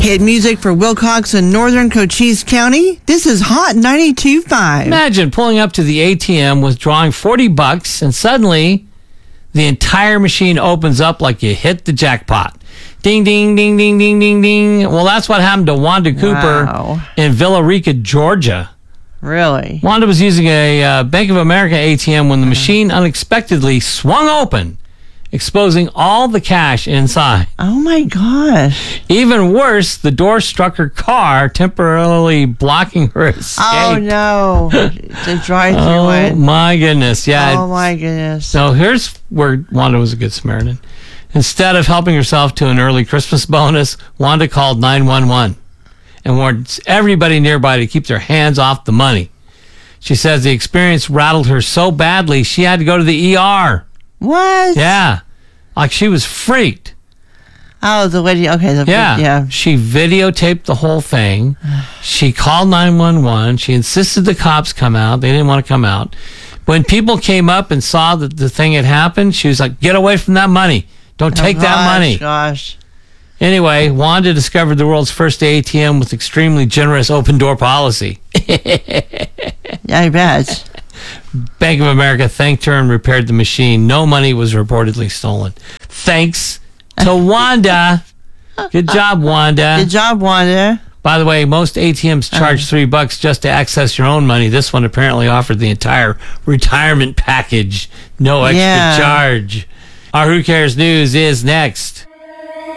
Hit music for Wilcox and Northern Cochise County. This is Hot 92.5. Imagine pulling up to the ATM, withdrawing $40, and suddenly the entire machine opens up like you hit the jackpot. Ding, ding, ding, ding, ding, ding, ding. Well, that's what happened to Wanda Cooper in Villa Rica, Georgia. Really? Wanda was using a Bank of America ATM when the machine unexpectedly swung open, exposing all the cash inside. Oh, my gosh. Even worse, the door struck her car, temporarily blocking her escape. Oh, no. The drive-through Oh, my goodness. Yeah. Oh, my goodness. So here's where Wanda was a good Samaritan. Instead of helping herself to an early Christmas bonus, Wanda called 911 and warned everybody nearby to keep their hands off the money. She says the experience rattled her so badly she had to go to the ER. What? Yeah. Like she was freaked. Oh, the lady. Okay. Yeah. She videotaped the whole thing. She called 911. She insisted the cops come out. They didn't want to come out. When people came up and saw that the thing had happened, she was like, get away from that money. Don't take that money. Gosh. Anyway, Wanda discovered the world's first ATM with extremely generous open door policy. Yeah, I bet. Bank of America thanked her and repaired the machine. No money was reportedly stolen. Thanks to Wanda. Good job, Wanda. Good job, Wanda. By the way, most ATMs charge $3 just to access your own money. This one apparently offered the entire retirement package. No extra charge. Our Who Cares News is next.